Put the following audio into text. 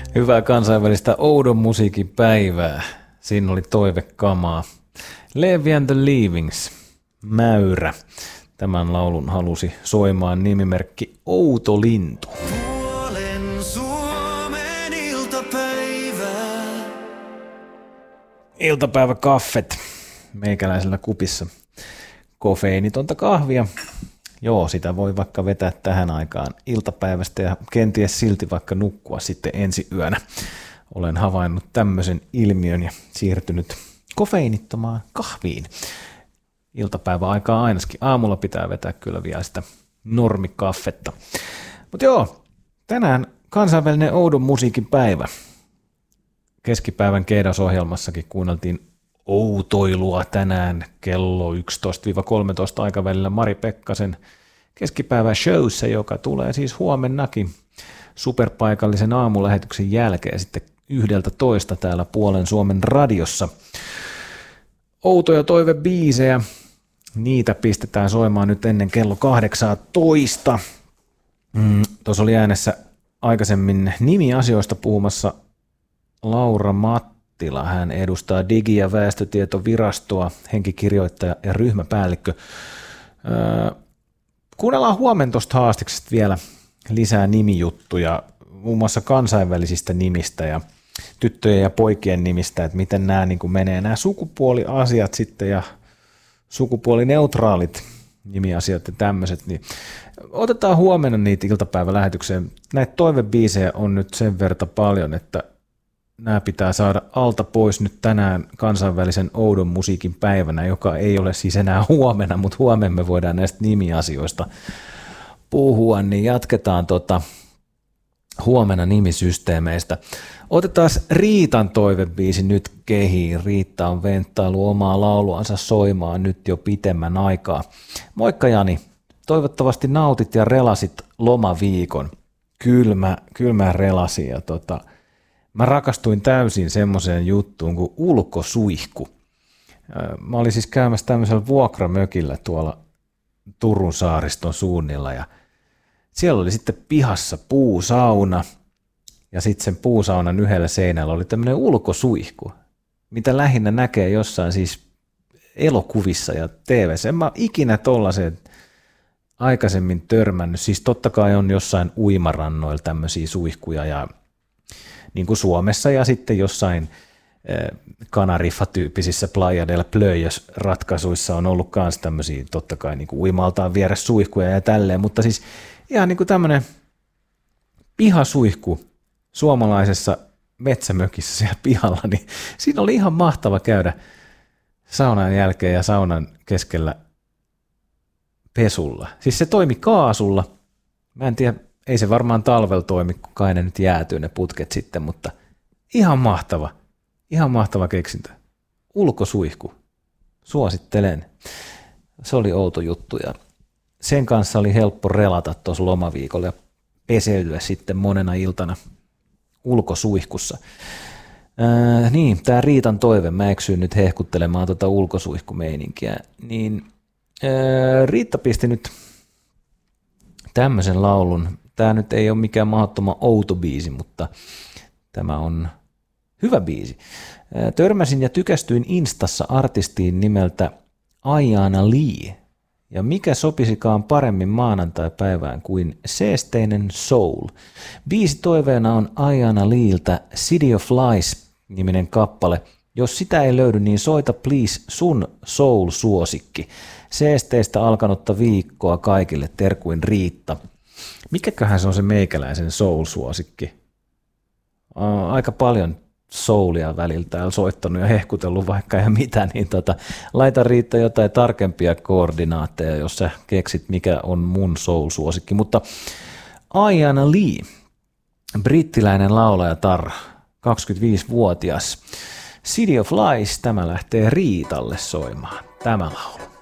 Hyvää kansainvälistä oudon musiikin päivää. Siinä oli toivekamaa. Levi and the Leavings, Mäyrä. Tämän laulun halusi soimaan nimimerkki Outo Lintu. Puolen Suomen iltapäivää. Iltapäiväkaffet meikäläisellä kupissa. Kofeiinitonta kahvia. Joo, sitä voi vaikka vetää tähän aikaan iltapäivästä ja kenties silti vaikka nukkua sitten ensi yönä. Olen havainnut tämmöisen ilmiön ja siirtynyt kofeiinittomaan kahviin. Iltapäiväaikaa ainakin. Aamulla pitää vetää kyllä vielä sitä normikaffetta. Mutta joo, tänään kansainvälinen oudon musiikin päivä. Keskipäivän Keidas-ohjelmassakin kuunneltiin outoilua tänään kello 11-13 aikavälillä Mari Pekkasen keskipäivän showssa, joka tulee siis huomennakin superpaikallisen aamulähetyksen jälkeen sitten 11 täällä Puolen Suomen radiossa. Outoja toivebiisejä, niitä pistetään soimaan nyt ennen kello 18. Tuossa oli äänessä aikaisemmin nimiasioista puhumassa Laura Mattila. Hän edustaa Digi- ja väestötietovirastoa, henkikirjoittaja ja ryhmäpäällikkö. Kuunnellaan huomenna tuosta haastiksesta vielä lisää nimijuttuja, muun muassa kansainvälisistä nimistä ja tyttöjen ja poikien nimistä, että miten nämä niin kuin menee nämä sukupuoliasiat sitten ja sukupuolineutraalit nimiasiat ja tämmöiset, niin otetaan huomenna niitä iltapäivälähetykseen. Näitä toivebiisejä on nyt sen verta paljon, että nämä pitää saada alta pois nyt tänään kansainvälisen oudon musiikin päivänä, joka ei ole siis enää huomenna, mutta huomenna me voidaan näistä nimiasioista puhua, niin jatketaan huomenna nimisysteemeistä. Otetaan Riitan toivebiisi nyt kehiin. Riitta on venttailu omaa lauluansa soimaan nyt jo pitemmän aikaa. Moikka Jani, toivottavasti nautit ja relasit lomaviikon. Kylmä relasi ja mä rakastuin täysin semmoiseen juttuun kuin ulkosuihku. Mä olin siis käymässä tämmöisellä vuokramökillä tuolla Turun saariston suunnilla ja siellä oli sitten pihassa puusauna ja sitten sen puusaunan yhdellä seinällä oli tämmöinen ulkosuihku, mitä lähinnä näkee jossain siis elokuvissa ja TV:ssä. En mä ikinä tollaiseen aikaisemmin törmännyt. Siis totta kai on jossain uimarannoilla tämmöisiä suihkuja ja niin kuin Suomessa ja sitten jossain Kanariffa-tyyppisissä Playa del Plöyös-ratkaisuissa on ollut myös tämmöisiä totta kai niin kuin uimaltaan vieressä suihkuja ja tälleen, mutta siis ihan niin kuin tämmöinen pihasuihku suomalaisessa metsämökissä siellä pihalla, niin siinä oli ihan mahtava käydä saunan jälkeen ja saunan keskellä pesulla. Siis se toimi kaasulla. Mä en tiedä, ei se varmaan talvella toimi, kun kai ne nyt jäätyy ne putket sitten, mutta ihan mahtava keksintö. Ulkosuihku. Suosittelen. Se oli outo juttu ja sen kanssa oli helppo relata tuossa lomaviikolla ja peseytyä sitten monena iltana ulkosuihkussa. Niin, tämä Riitan toive, mä eksyin nyt hehkuttelemaan ulkosuihkumeininkiä, niin Riitta pisti nyt tämmöisen laulun. Tämä nyt ei ole mikään mahdottoman outo biisi, mutta tämä on hyvä biisi. Törmäsin ja tykästyin Instassa artistiin nimeltä Ayana Lee. Ja mikä sopisikaan paremmin maanantai-päivään kuin Seesteinen Soul. Biisi toiveena on Ayana Leeltä City of Lies-niminen kappale. Jos sitä ei löydy, niin soita please sun soul-suosikki. Seesteistä alkanutta viikkoa kaikille, terkuin Riitta. Mikäköhän se on se meikäläisen soul-suosikki? Aika paljon soulia väliltä on soittanut ja hehkutellut vaikka ja mitä, niin laita Riitta jotain tarkempia koordinaatteja, jos sä keksit mikä on mun soul-suosikki. Mutta Ayana Lee, brittiläinen laulajatar, 25-vuotias. City of Lies, tämä lähtee Riitalle soimaan, tämä laulu.